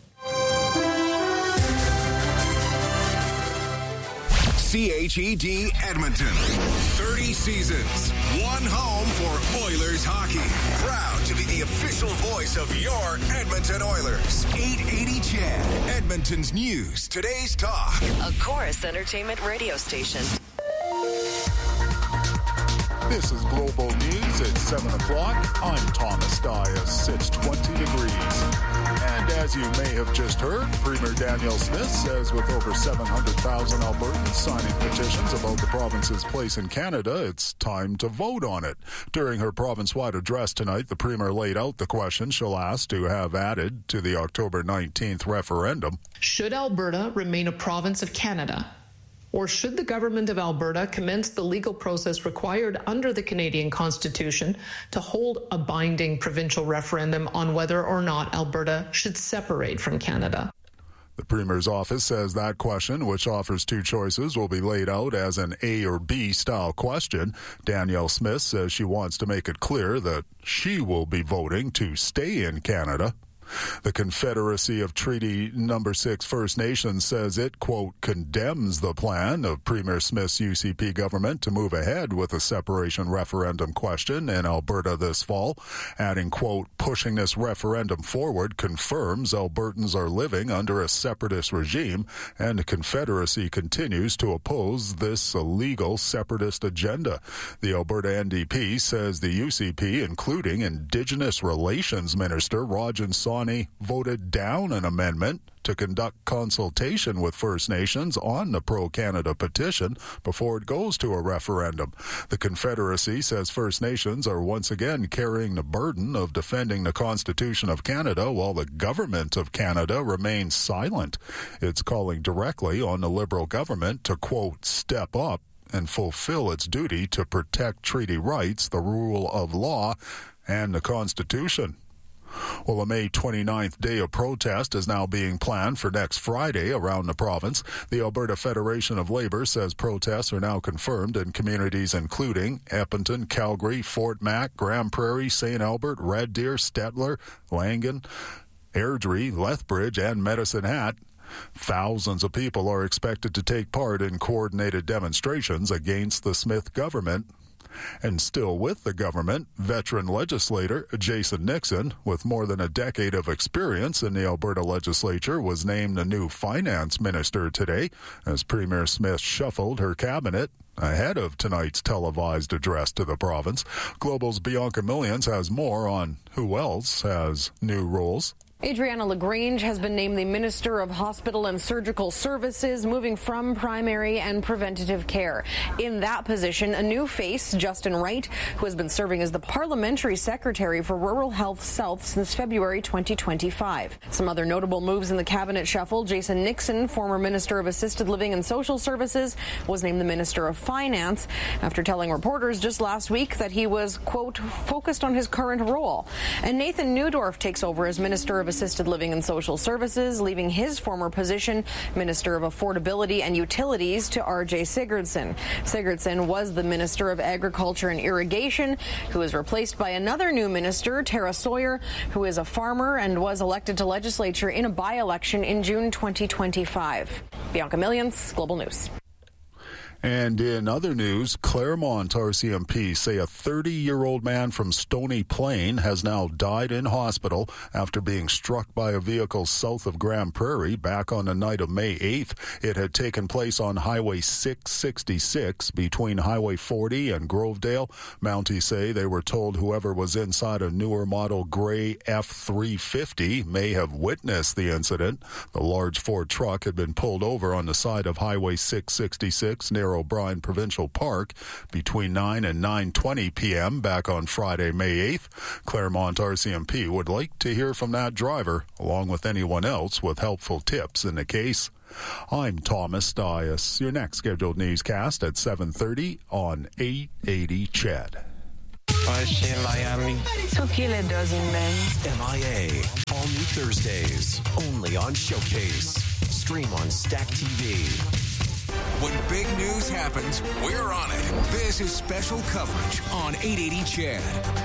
CHED Edmonton. 30 seasons. One home for Oilers hockey. Proud to be the official voice of your Edmonton Oilers. 880 CHED. Edmonton's news. Today's talk. A Chorus Entertainment radio station. This is Global News at 7 o'clock. I'm Thomas Dias. It's 20 degrees. And as you may have just heard, Premier Danielle Smith says with over 700,000 Albertans signing petitions about the province's place in Canada, it's time to vote on it. During her province-wide address tonight, the Premier laid out the question she'll ask to have added to the October 19th referendum. Should Alberta remain a province of Canada? Or should the government of Alberta commence the legal process required under the Canadian Constitution to hold a binding provincial referendum on whether or not Alberta should separate from Canada? The Premier's office says that question, which offers two choices, will be laid out as an A or B style question. Danielle Smith says she wants to make it clear that she will be voting to stay in Canada. The Confederacy of Treaty No. 6 First Nations says it, quote, condemns the plan of Premier Smith's UCP government to move ahead with a separation referendum question in Alberta this fall, adding, quote, pushing this referendum forward confirms Albertans are living under a separatist regime, and the Confederacy continues to oppose this illegal separatist agenda. The Alberta NDP says the UCP, including Indigenous Relations Minister Rajan Sawhney, voted down an amendment to conduct consultation with First Nations on the pro-Canada petition before it goes to a referendum. The Confederacy says First Nations are once again carrying the burden of defending the Constitution of Canada while the government of Canada remains silent. It's calling directly on the Liberal government to, quote, step up and fulfill its duty to protect treaty rights, the rule of law, and the Constitution. Well, a May 29th day of protest is now being planned for next Friday around the province. The Alberta Federation of Labour says protests are now confirmed in communities including Edmonton, Calgary, Fort Mac, Grand Prairie, St. Albert, Red Deer, Stettler, Langan, Airdrie, Lethbridge, and Medicine Hat. Thousands of people are expected to take part in coordinated demonstrations against the Smith government. And still with the government, veteran legislator Jason Nixon, with more than a decade of experience in the Alberta legislature, was named the new finance minister today as Premier Smith shuffled her cabinet ahead of tonight's televised address to the province. Global's Bianca Millions has more on who else has new roles. Adriana LaGrange has been named the Minister of Hospital and Surgical Services, moving from primary and preventative care. In that position, a new face, Justin Wright, who has been serving as the Parliamentary Secretary for Rural Health South since February 2025. Some other notable moves in the cabinet shuffle: Jason Nixon, former Minister of Assisted Living and Social Services, was named the Minister of Finance after telling reporters just last week that he was, quote, focused on his current role. And Nathan Neudorf takes over as Minister of Assisted Living and Social Services, leaving his former position, Minister of Affordability and Utilities, to R.J. Sigurdsson. Sigurdsson was the Minister of Agriculture and Irrigation, who is replaced by another new minister, Tara Sawyer, who is a farmer and was elected to legislature in a by-election in June 2025. Bianca Millions, Global News. And in other news, Claremont RCMP say a 30-year-old man from Stony Plain has now died in hospital after being struck by a vehicle south of Grand Prairie back on the night of May 8th. It had taken place on Highway 666 between Highway 40 and Grovedale. Mounties say they were told whoever was inside a newer model gray F350 may have witnessed the incident. The large Ford truck had been pulled over on the side of Highway 666 near O'Brien Provincial Park between 9 and 9:20 p.m. back on Friday, May 8th. Claremont RCMP would like to hear from that driver, along with anyone else with helpful tips in the case. I'm Thomas Dias. Your next scheduled newscast at 7:30 on 880 CHED. Miami. Took you a dozen men. MIA. All new Thursdays. Only on Showcase. Stream on Stack TV. When big news happens, we're on it. This is special coverage on 880 CHED.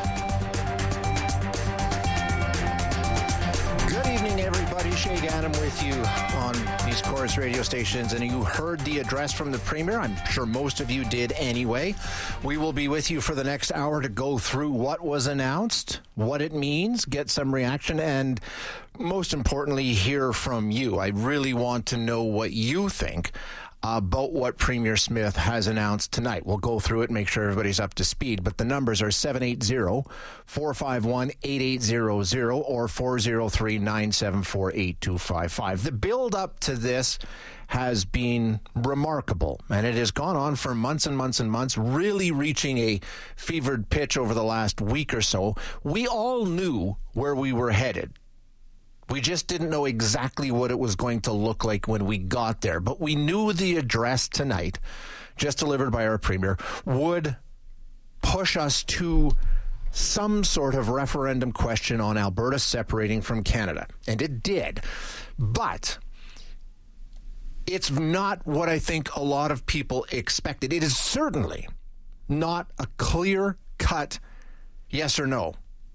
Good evening, everybody. Shay Ganem with you on these Chorus radio stations. And you heard the address from the Premier. I'm sure most of you did anyway. We will be with you for the next hour to go through what was announced, what it means, get some reaction, and most importantly, hear from you. I really want to know what you think about what Premier Smith has announced tonight. We'll go through it, make sure everybody's up to speed. But the numbers are 780-451-8800 or 403-974-8255. The build-up to this has been remarkable, and it has gone on for months and months and months, really reaching a fevered pitch over the last week or so. We all knew where we were headed. We just didn't know exactly what it was going to look like when we got there. But we knew the address tonight, just delivered by our Premier, would push us to some sort of referendum question on Alberta separating from Canada. And it did. But it's not what I think a lot of people expected. It is certainly not a clear-cut yes or no.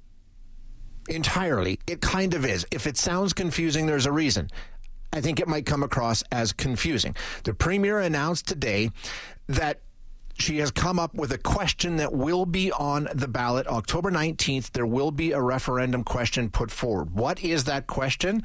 Entirely. It kind of is. If it sounds confusing, there's a reason. I think it might come across as confusing. The Premier announced today that she has come up with a question that will be on the ballot. October 19th, there will be a referendum question put forward. What is that question?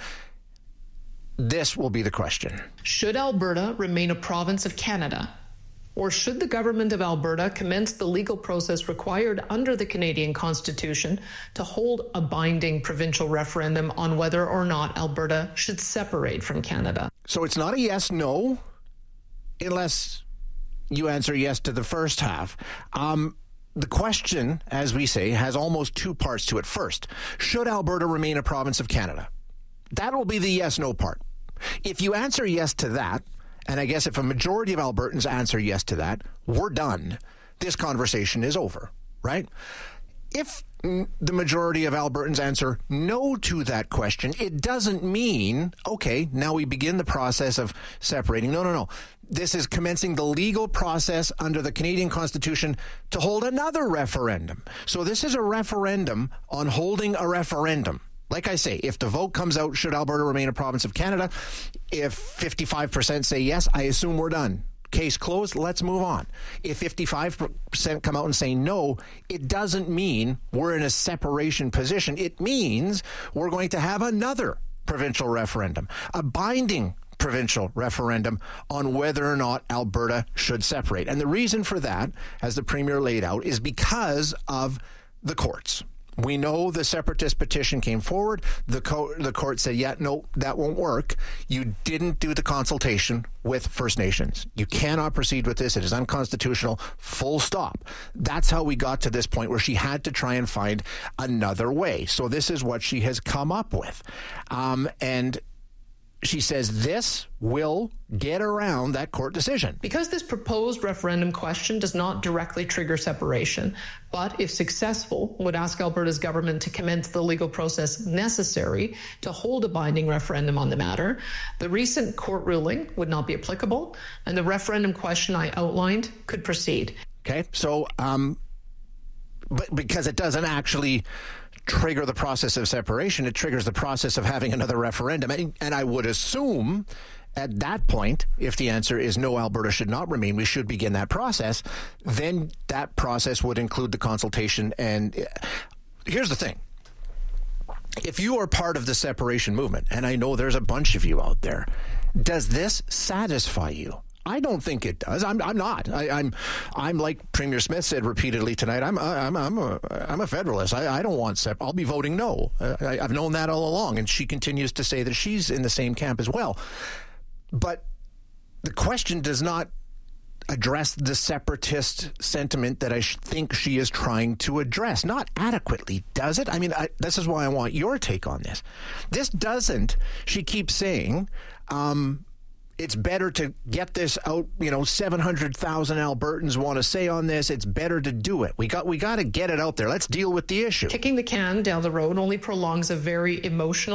This will be the question. Should Alberta remain a province of Canada? Or should the government of Alberta commence the legal process required under the Canadian Constitution to hold a binding provincial referendum on whether or not Alberta should separate from Canada? So it's not a yes-no, unless you answer yes to the first half. The question, as we say, has almost two parts to it. First, should Alberta remain a province of Canada? That will be the yes-no part. If you answer yes to that, and I guess if a majority of Albertans answer yes to that, we're done. This conversation is over, right? If the majority of Albertans answer no to that question, it doesn't mean, okay, now we begin the process of separating. No. This is commencing the legal process under the Canadian Constitution to hold another referendum. So this is a referendum on holding a referendum. Like I say, if the vote comes out, should Alberta remain a province of Canada? If 55% say yes, I assume we're done. Case closed, let's move on. If 55% come out and say no, it doesn't mean we're in a separation position. It means we're going to have another provincial referendum, a binding provincial referendum on whether or not Alberta should separate. And the reason for that, as the Premier laid out, is because of the courts. We know the separatist petition came forward. The court said, yeah, no, that won't work. You didn't do the consultation with First Nations. You cannot proceed with this. It is unconstitutional. Full stop. That's how we got to this point where she had to try and find another way. So this is what she has come up with. And she says this will get around that court decision. Because this proposed referendum question does not directly trigger separation, but if successful, would ask Alberta's government to commence the legal process necessary to hold a binding referendum on the matter, the recent court ruling would not be applicable, and the referendum question I outlined could proceed. Okay, so, but because it doesn't actually trigger the process of separation, it triggers the process of having another referendum. And I would assume at that point, if the answer is no, Alberta should not remain, we should begin that process, then that process would include the consultation. And here's the thing. If you are part of the separation movement, and I know there's a bunch of you out there, does this satisfy you? I don't think it does. I'm not. I'm like Premier Smith said repeatedly tonight. I'm a Federalist. I don't want I'll be voting no. I've known that all along, and she continues to say that she's in the same camp as well. But the question does not address the separatist sentiment that I think she is trying to address. Not adequately, does it? I mean, this is why I want your take on this. This doesn't. She keeps saying. It's better to get this out. 700,000 Albertans want to say on this. It's better to do it. We got to get it out there. Let's deal with the issue. Kicking the can down the road only prolongs a very emotional